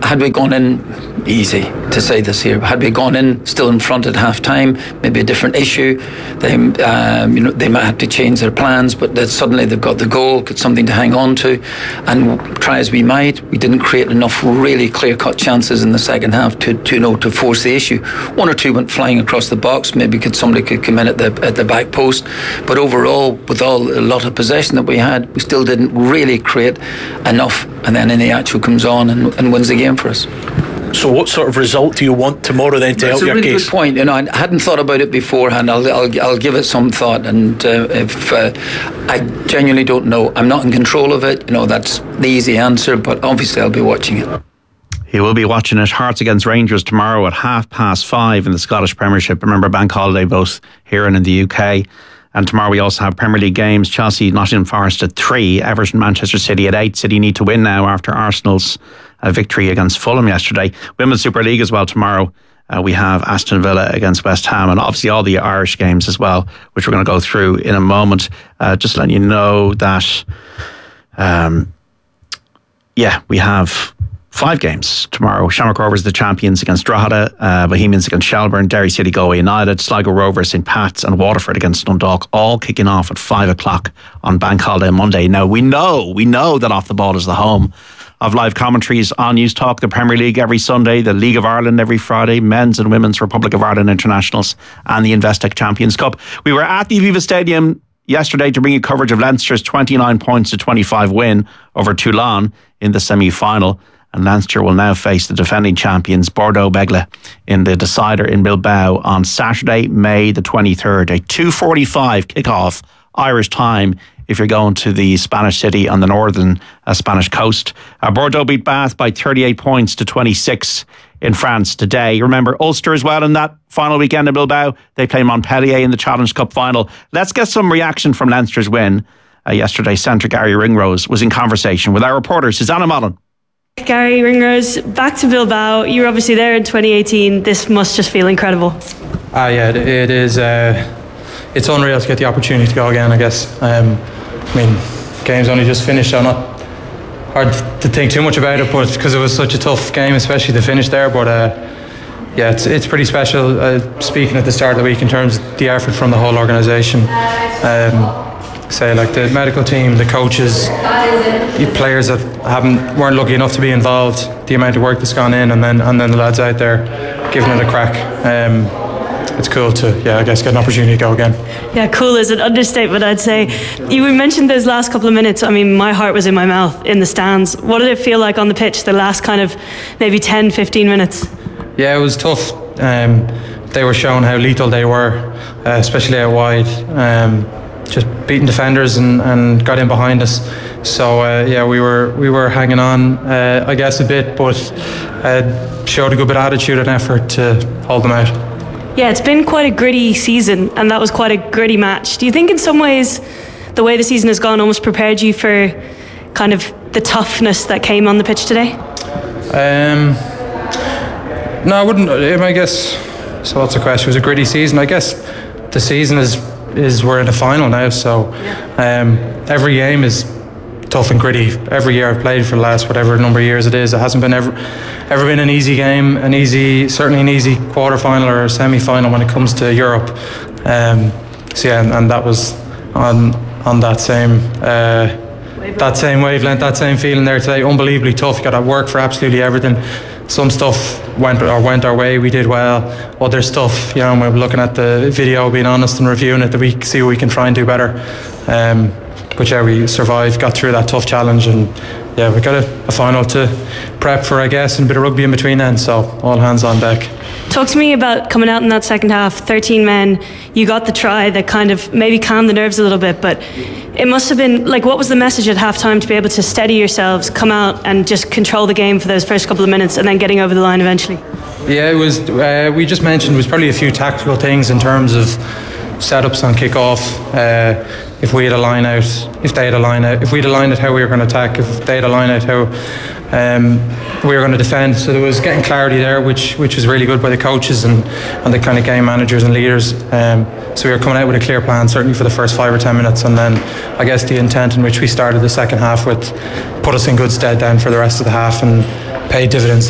had we gone in, easy to say this here, had we gone in still in front at half time, maybe a different issue. They might have to change their plans, but that suddenly they've got the goal, got something to hang on to, and try as we might, we didn't create enough really clear-cut chances in the second half to force the issue. One or two went flying across the box. Maybe somebody could come in at the back post, but overall, with a lot of possession that we had, we still didn't really create enough. And then Iheanacho comes on and wins the game for us. So what sort of result do you want tomorrow then to help your case? That's a really good point. I hadn't thought about it beforehand. I'll give it some thought, and if I genuinely don't know, I'm not in control of it. That's the easy answer, but obviously I'll be watching it. He will be watching it. Hearts against Rangers tomorrow at 5:30 in the Scottish Premiership. Remember, bank holiday both here and in the UK. And tomorrow we also have Premier League games. Chelsea, Nottingham Forest at 3. Everton, Manchester City at 8. City need to win now after Arsenal's victory against Fulham yesterday. Women's Super League as well tomorrow. We have Aston Villa against West Ham, and obviously all the Irish games as well, which we're going to go through in a moment. Just letting you know that, we have 5 games tomorrow. Shamrock Rovers the champions against Drogheda, Bohemians against Shelbourne, Derry City Galway United, Sligo Rovers, St Pat's and Waterford against Dundalk, all kicking off at 5 o'clock on Bank Holiday Monday. Now we know that Off the Ball is the home of live commentaries on News Talk, the Premier League every Sunday, the League of Ireland every Friday, men's and women's Republic of Ireland internationals, and the Investec Champions Cup. We were at the Aviva Stadium yesterday to bring you coverage of Leinster's 29 points to 25 win over Toulon in the semi-final. And Leinster will now face the defending champions Bordeaux Begle in the decider in Bilbao on Saturday, May the 23rd. A 2:45 kickoff Irish time if you're going to the Spanish city on the northern Spanish coast. Bordeaux beat Bath by 38 points to 26 in France today. Remember Ulster as well in that final weekend in Bilbao. They play Montpellier in the Challenge Cup final. Let's get some reaction from Leinster's win. Yesterday, centre Gary Ringrose was in conversation with our reporter Susanna Mullen. Gary Ringrose, back to Bilbao. You were obviously there in 2018. This must just feel incredible. Yeah, it is. It's unreal to get the opportunity to go again, I guess. Game's only just finished, so not hard to think too much about it, but because it was such a tough game, especially the finish there. But it's pretty special. Speaking at the start of the week in terms of the effort from the whole organisation. The medical team, the coaches, the players that weren't lucky enough to be involved, the amount of work that's gone in, and then the lads out there giving it a crack. It's cool to, get an opportunity to go again. Yeah, cool is an understatement, I'd say. You mentioned those last couple of minutes. My heart was in my mouth in the stands. What did it feel like on the pitch, the last kind of maybe 10, 15 minutes? Yeah, it was tough. They were showing how lethal they were, especially out wide. Just beating defenders and got in behind us. So we were hanging on, I guess a bit, but showed a good bit of attitude and effort to hold them out. Yeah, it's been quite a gritty season, and that was quite a gritty match. Do you think in some ways the way the season has gone almost prepared you for kind of the toughness that came on the pitch today? No, I wouldn't. I guess, so what's the question? It was a gritty season. I guess the season is we're in the final now, so every game is tough and gritty. Every year I've played for the last whatever number of years it is, it hasn't been ever been an easy game, certainly an easy quarter-final or semi-final when it comes to Europe. And that was on that same wavelength, that same feeling there today. Unbelievably tough. You got to work for absolutely everything. Some stuff went our way, we did well. Other stuff, we're looking at the video, being honest and reviewing it, that we see what we can try and do better. We survived, got through that tough challenge, and we got a final to prep for, I guess, and a bit of rugby in between then, so all hands on deck. Talk to me about coming out in that second half, 13 men, you got the try that kind of maybe calmed the nerves a little bit, but it must have been, what was the message at half-time to be able to steady yourselves, come out and just control the game for those first couple of minutes and then getting over the line eventually? Yeah, it was, we just mentioned, it was probably a few tactical things in terms of setups on kick-off, if we had a line out, if they had a line out, if we had a line out how we were going to attack, if they had a line out how we were going to defend. So there was getting clarity there, which was really good by the coaches and the kind of game managers and leaders. So we were coming out with a clear plan, certainly for the first 5 or 10 minutes, and then I guess the intent in which we started the second half with put us in good stead then for the rest of the half and paid dividends.